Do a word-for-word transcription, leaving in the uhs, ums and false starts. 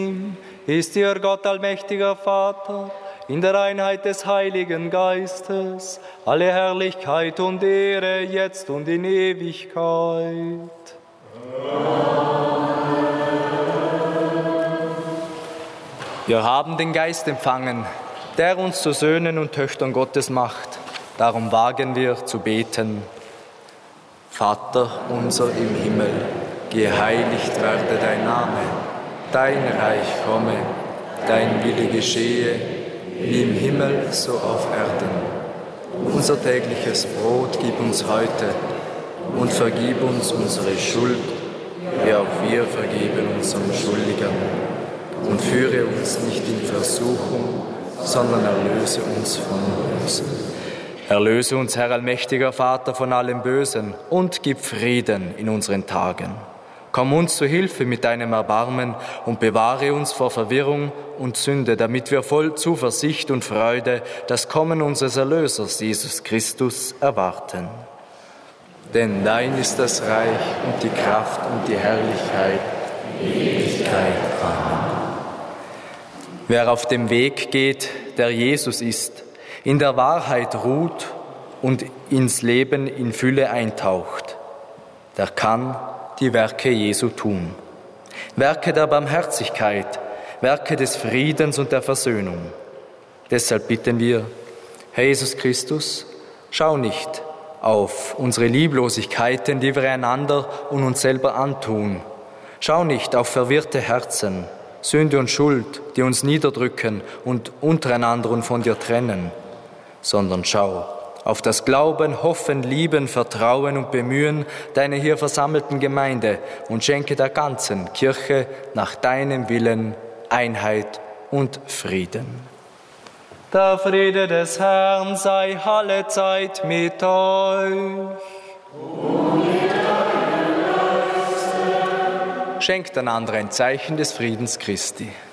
ist dir Gott, allmächtiger Vater, in der Einheit des Heiligen Geistes, alle Herrlichkeit und Ehre, jetzt und in Ewigkeit. Wir haben den Geist empfangen, der uns zu Söhnen und Töchtern Gottes macht. Darum wagen wir zu beten. Vater unser im Himmel, geheiligt werde dein Name, dein Reich komme, dein Wille geschehe, wie im Himmel, so auf Erden. Unser tägliches Brot gib uns heute und vergib uns unsere Schuld, wie auch wir vergeben unseren Schuldigern. Und führe uns nicht in Versuchung, sondern erlöse uns von Bösen. Erlöse uns, Herr allmächtiger Vater, von allem Bösen und gib Frieden in unseren Tagen. Komm uns zu Hilfe mit deinem Erbarmen und bewahre uns vor Verwirrung und Sünde, damit wir voll Zuversicht und Freude das Kommen unseres Erlösers, Jesus Christus, erwarten. Denn dein ist das Reich und die Kraft und die Herrlichkeit in Ewigkeit. Amen. Wer auf dem Weg geht, der Jesus ist, in der Wahrheit ruht und ins Leben in Fülle eintaucht, der kann die Werke Jesu tun. Werke der Barmherzigkeit, Werke des Friedens und der Versöhnung. Deshalb bitten wir, Herr Jesus Christus, schau nicht auf unsere Lieblosigkeiten, die wir einander und uns selber antun. Schau nicht auf verwirrte Herzen, Sünde und Schuld, die uns niederdrücken und untereinander und von dir trennen, sondern schau auf das Glauben, Hoffen, Lieben, Vertrauen und Bemühen deiner hier versammelten Gemeinde und schenke der ganzen Kirche nach deinem Willen Einheit und Frieden. Der Friede des Herrn sei allezeit mit euch. Und mit deinem Geiste. Schenkt einander ein Zeichen des Friedens Christi.